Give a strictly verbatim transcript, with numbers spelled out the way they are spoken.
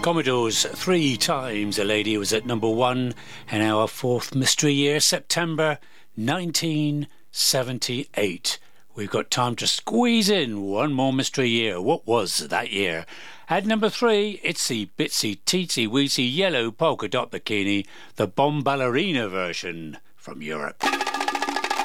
Commodores, Three Times a Lady was at number one in our fourth mystery year, September nineteen seventy-eight. We've got time to squeeze in one more mystery year. What was that year? At number three, Itsy Bitsy Teensy Weensy Yellow Polka Dot Bikini, the Bomb Ballerina version from Europe.